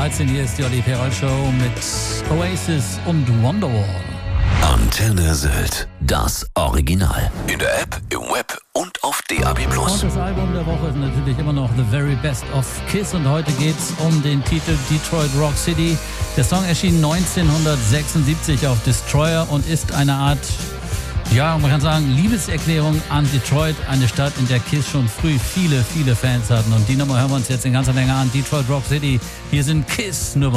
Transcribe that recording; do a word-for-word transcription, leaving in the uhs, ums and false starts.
dreizehn. Hier ist die Olli Perol Show mit Oasis und Wonderwall. Antenne Sylt, das Original. In der App, im Web und auf D A B plus. Und das Album der Woche ist natürlich immer noch The Very Best of Kiss. Und heute geht's um den Titel Detroit Rock City. Der Song erschien neunzehnhundertsechsundsiebzig auf Destroyer und ist eine Art, ja, man kann sagen, Liebeserklärung an Detroit, eine Stadt, in der Kiss schon früh viele, viele Fans hatten. Und die Nummer hören wir uns jetzt in ganzer Länge an. Detroit Rock City. Hier sind Kiss, nur